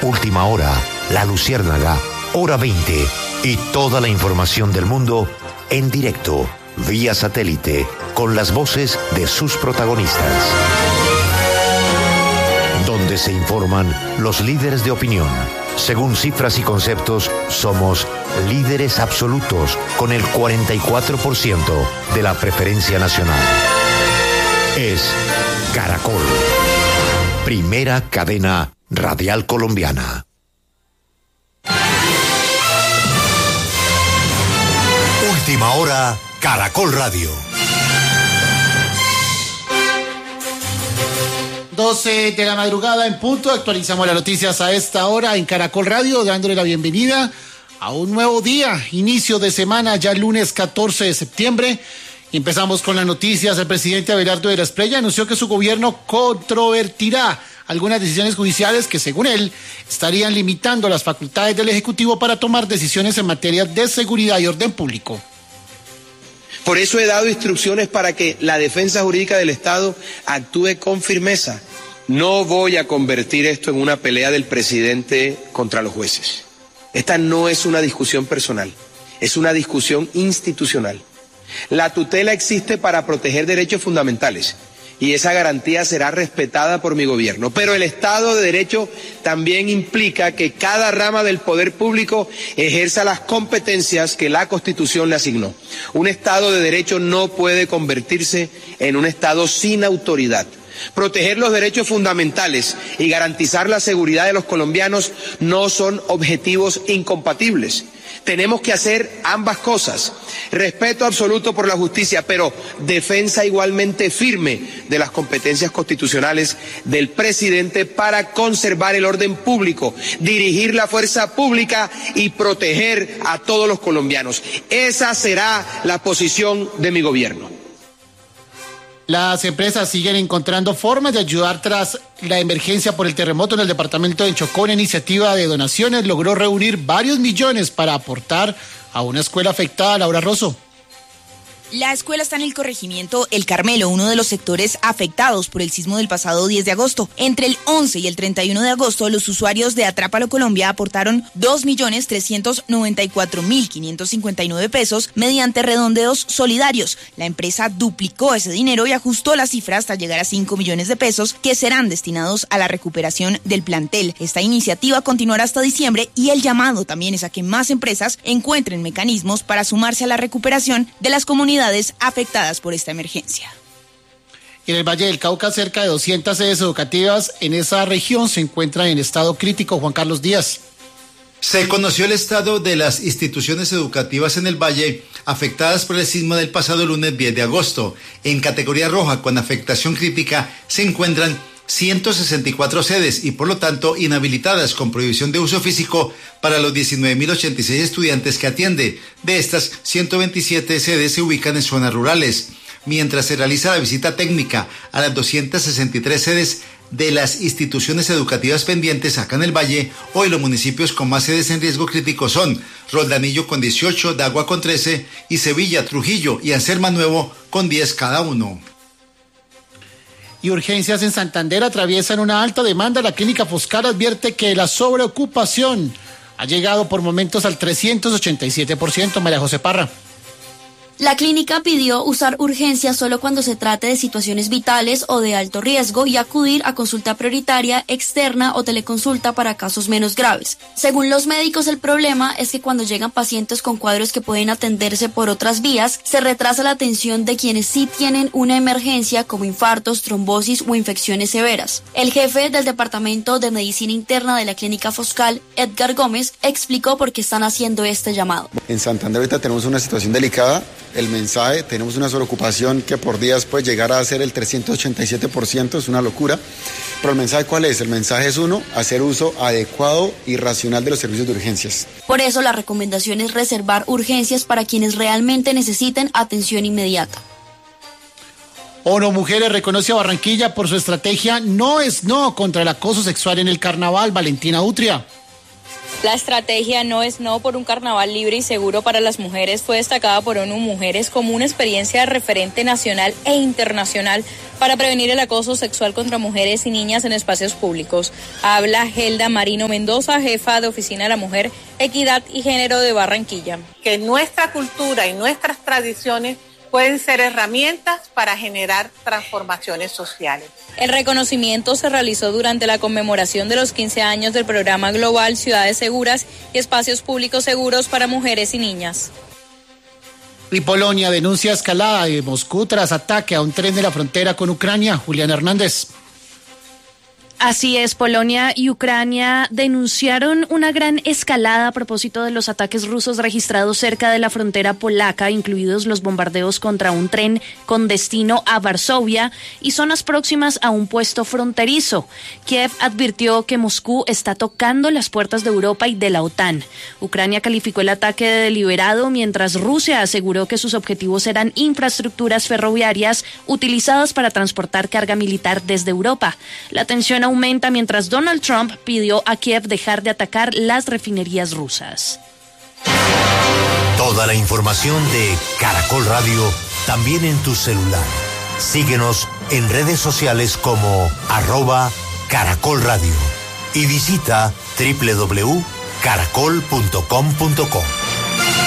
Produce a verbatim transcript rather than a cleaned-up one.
Última Hora, La Luciérnaga, Hora veinte y toda la información del mundo en directo, vía satélite, con las voces de sus protagonistas. Donde se informan los líderes de opinión. Según cifras y conceptos, somos líderes absolutos con el cuarenta y cuatro por ciento de la preferencia nacional. Es Caracol, primera cadena radial colombiana. Última Hora, Caracol Radio. doce de la madrugada en punto, actualizamos las noticias a esta hora en Caracol Radio, dándole la bienvenida a un nuevo día, inicio de semana, ya lunes catorce de septiembre. Empezamos con las noticias. El presidente Abelardo de la Espriella anunció que su gobierno controvertirá algunas decisiones judiciales que, según él, estarían limitando las facultades del Ejecutivo para tomar decisiones en materia de seguridad y orden público. Por eso he dado instrucciones para que la defensa jurídica del Estado actúe con firmeza. No voy a convertir esto en una pelea del presidente contra los jueces. Esta no es una discusión personal, es una discusión institucional. La tutela existe para proteger derechos fundamentales y esa garantía será respetada por mi gobierno. Pero el Estado de Derecho también implica que cada rama del poder público ejerza las competencias que la Constitución le asignó. Un Estado de Derecho no puede convertirse en un Estado sin autoridad. Proteger los derechos fundamentales y garantizar la seguridad de los colombianos no son objetivos incompatibles. Tenemos que hacer ambas cosas. Respeto absoluto por la justicia, pero defensa igualmente firme de las competencias constitucionales del presidente para conservar el orden público, dirigir la fuerza pública y proteger a todos los colombianos. Esa será la posición de mi gobierno. Las empresas siguen encontrando formas de ayudar tras la emergencia por el terremoto en el departamento de Chocó. Una iniciativa de donaciones logró reunir varios millones para aportar a una escuela afectada. Laura Rosso. La escuela está en el corregimiento El Carmelo, uno de los sectores afectados por el sismo del pasado diez de agosto. Entre el once y el treinta y uno de agosto, los usuarios de Atrápalo Colombia aportaron dos millones trescientos noventa y cuatro mil quinientos cincuenta y nueve pesos mediante redondeos solidarios. La empresa duplicó ese dinero y ajustó la cifra hasta llegar a cinco millones de pesos que serán destinados a la recuperación del plantel. Esta iniciativa continuará hasta diciembre y el llamado también es a que más empresas encuentren mecanismos para sumarse a la recuperación de las comunidades afectadas por esta emergencia. En el Valle del Cauca, cerca de doscientas sedes educativas en esa región se encuentran en estado crítico. Juan Carlos Díaz. Se conoció el estado de las instituciones educativas en el Valle afectadas por el sismo del pasado lunes diez de agosto. En categoría roja, con afectación crítica, se encuentran ciento sesenta y cuatro sedes y por lo tanto inhabilitadas con prohibición de uso físico para los diecinueve mil ochenta y seis estudiantes que atiende. De estas, ciento veintisiete sedes se ubican en zonas rurales. Mientras se realiza la visita técnica a las doscientas sesenta y tres sedes de las instituciones educativas pendientes acá en el Valle, hoy los municipios con más sedes en riesgo crítico son Roldanillo con dieciocho, Dagua con trece y Sevilla, Trujillo y Anserma Nuevo con diez cada uno. Y urgencias en Santander atraviesan una alta demanda. La clínica Foscal advierte que la sobreocupación ha llegado por momentos al trescientos ochenta y siete por ciento. María José Parra. La clínica pidió usar urgencias solo cuando se trate de situaciones vitales o de alto riesgo y acudir a consulta prioritaria, externa o teleconsulta para casos menos graves. Según los médicos, el problema es que cuando llegan pacientes con cuadros que pueden atenderse por otras vías, se retrasa la atención de quienes sí tienen una emergencia como infartos, trombosis o infecciones severas. El jefe del Departamento de Medicina Interna de la clínica Foscal, Edgar Gómez, explicó por qué están haciendo este llamado. En Santander ahorita tenemos una situación delicada. El mensaje, tenemos una sobreocupación que por días puede llegar a ser el trescientos ochenta y siete por ciento, es una locura. Pero el mensaje, ¿cuál es? El mensaje es uno, hacer uso adecuado y racional de los servicios de urgencias. Por eso la recomendación es reservar urgencias para quienes realmente necesiten atención inmediata. ONU Mujeres reconoce a Barranquilla por su estrategia No es No contra el acoso sexual en el carnaval. Valentina Utria. La estrategia No es No por un carnaval libre y seguro para las mujeres fue destacada por ONU Mujeres como una experiencia de referente nacional e internacional para prevenir el acoso sexual contra mujeres y niñas en espacios públicos. Habla Gelda Marino Mendoza, jefa de Oficina de la Mujer, Equidad y Género de Barranquilla. Que nuestra cultura y nuestras tradiciones pueden ser herramientas para generar transformaciones sociales. El reconocimiento se realizó durante la conmemoración de los quince años del programa global Ciudades Seguras y Espacios Públicos Seguros para Mujeres y Niñas. Y Polonia denuncia escalada de Moscú tras ataque a un tren de la frontera con Ucrania. Julián Hernández. Así es, Polonia y Ucrania denunciaron una gran escalada a propósito de los ataques rusos registrados cerca de la frontera polaca, incluidos los bombardeos contra un tren con destino a Varsovia y zonas próximas a un puesto fronterizo. Kiev advirtió que Moscú está tocando las puertas de Europa y de la OTAN. Ucrania calificó el ataque de deliberado, mientras Rusia aseguró que sus objetivos eran infraestructuras ferroviarias utilizadas para transportar carga militar desde Europa. La tensión aumenta mientras Donald Trump pidió a Kiev dejar de atacar las refinerías rusas. Toda la información de Caracol Radio también en tu celular. Síguenos en redes sociales como arroba Caracol Radio y visita doble u doble u doble u punto caracol punto com punto co.